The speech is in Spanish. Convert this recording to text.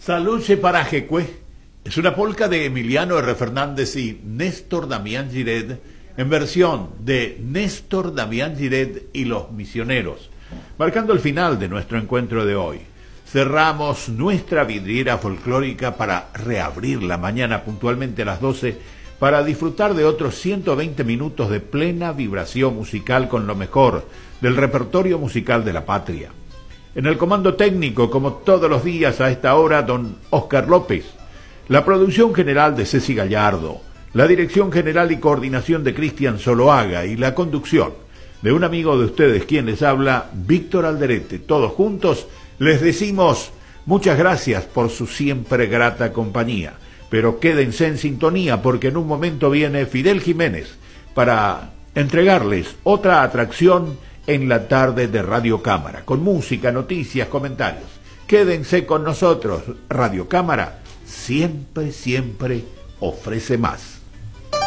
Saluche para Jecue es una polca de Emiliano R. Fernández y Néstor Damián Giret en versión de Néstor Damián Giret y los Misioneros, marcando el final de nuestro encuentro de hoy. Cerramos nuestra vidriera folclórica para reabrirla mañana puntualmente a las 12 para disfrutar de otros 120 minutos de plena vibración musical con lo mejor del repertorio musical de la patria. En el comando técnico, como todos los días a esta hora, don Óscar López. La producción general de Ceci Gallardo, la dirección general y coordinación de Cristian Zoloaga y la conducción de un amigo de ustedes, quien les habla, Víctor Alderete. Todos juntos les decimos muchas gracias por su siempre grata compañía. Pero quédense en sintonía porque en un momento viene Fidel Jiménez para entregarles otra atracción en la tarde de Radio Cámara, con música, noticias, comentarios. Quédense con nosotros. Radio Cámara siempre ofrece más.